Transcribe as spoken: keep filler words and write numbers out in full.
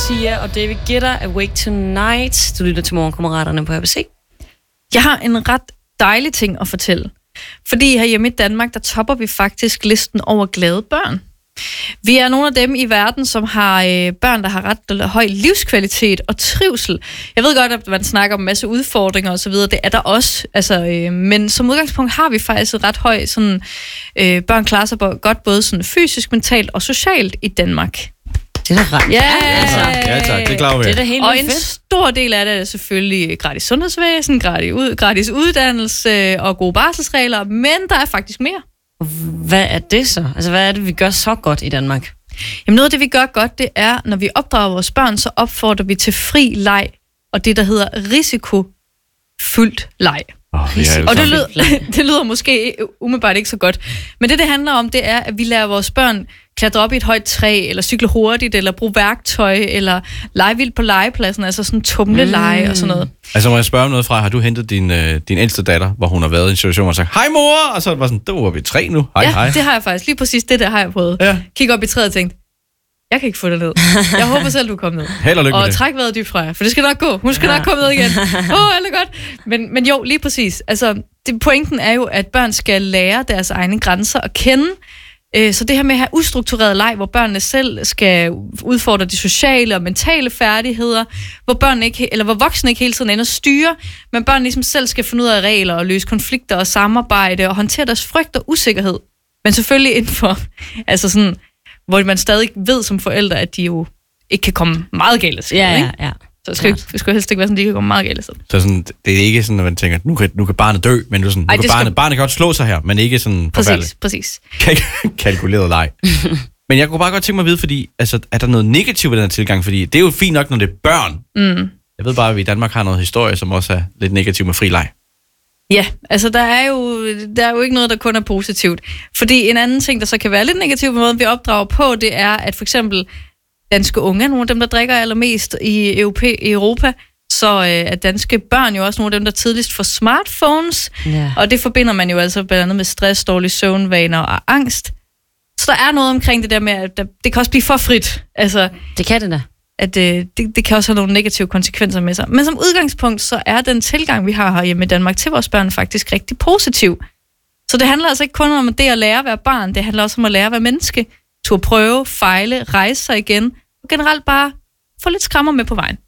Sia og David Guetta, Awake Tonight. Du lytter til Morgenkammeraterne på A B C. Jeg har en ret dejlig ting at fortælle. Fordi herhjemme i Danmark, der topper vi faktisk listen over glade børn. Vi er nogle af dem i verden, som har øh, børn, der har ret høj livskvalitet og trivsel. Jeg ved godt, at man snakker om en masse udfordringer og så videre. Det er der også. Altså, øh, men som udgangspunkt har vi faktisk et ret højt sådan, øh, børn klarer sig godt både sådan fysisk, mentalt og socialt i Danmark. Det er da ret. Ja, ja, tak. Ja, tak. Det er klar, det er da helt og en fedt. stor del af det er selvfølgelig gratis sundhedsvæsen, gratis, ud, gratis uddannelse og gode barselsregler, men der er faktisk mere. Hvad er det så? Altså, hvad er det, vi gør så godt i Danmark? Jamen noget af det, vi gør godt, det er, når vi opdrager vores børn, så opfordrer vi til fri leg, og det, der hedder risikofyldt leg. Oh, og det lyder, det lyder måske umiddelbart ikke så godt. Men det, det handler om, det er, at vi lærer vores børn klatre op i et højt træ, eller cykle hurtigt, eller bruge værktøj, eller lege vildt på legepladsen, altså sådan tumleleje mm. og sådan noget. Altså må jeg spørge om noget fra, har du hentet din, øh, din ældste datter, hvor hun har været i en situation og sagt, hej mor, og så var sådan, der var vi tre nu, hej ja, hej. det har jeg faktisk, lige præcis det der har jeg prøvet. Ja. Kig op i træet og tænkt, jeg kan ikke få det ned. Jeg håber selv, du kommer ned. Held og lykke med og det. træk vejret dybt fra jer, for det skal nok gå. Hun skal ja. nok komme ned igen. Åh, oh, alt er godt. Men, men jo, lige præcis. Altså, det, pointen er jo, at børn skal lære deres egne grænser at kende. Så det her med at have ustruktureret leg, hvor børnene selv skal udfordre de sociale og mentale færdigheder, hvor, børn ikke, eller hvor voksne ikke hele tiden ender styre, men børn ligesom selv skal finde ud af regler og løse konflikter og samarbejde og håndtere deres frygt og usikkerhed. Men selvfølgelig inden for, altså sådan, hvor man stadig ved som forældre, at de jo ikke kan komme meget galt. Ja, ja, ja. Så det skal, ja. det skal helst ikke være sådan, at de kan komme meget galt. Så sådan, det er ikke sådan, at man tænker, nu kan, nu kan barnet dø, men du sådan, nu Ej, kan barnet, skal... barnet kan godt slå sig her, men ikke sådan forfærdeligt. Præcis, præcis. Kalkuleret leg. Men jeg kunne bare godt tænke mig at vide, fordi, altså, er der noget negativt ved den her tilgang? Fordi det er jo fint nok, når det er børn. Mm. Jeg ved bare, at vi i Danmark har noget historie, som også er lidt negativ med fri leg. Ja, altså der er, jo, der er jo ikke noget, der kun er positivt. Fordi en anden ting, der så kan være lidt negativ med måden, vi opdrager på, det er, at for eksempel danske unge er nogle af dem, der drikker allermest i Europa, så øh, er danske børn jo også nogle af dem, der tidligst får smartphones, ja. Og det forbinder man jo altså blandt andet med stress, dårlige søvnvaner og angst. Så der er noget omkring det der med, at det kan også blive for frit. Altså, det kan det da. At øh, det, det kan også have nogle negative konsekvenser med sig. Men som udgangspunkt, så er den tilgang, vi har herhjemme i Danmark til vores børn, faktisk rigtig positiv. Så det handler altså ikke kun om det at lære at være barn, det handler også om at lære at være menneske. Turde prøve, fejle, rejse sig igen, og generelt bare få lidt skrammer med på vejen.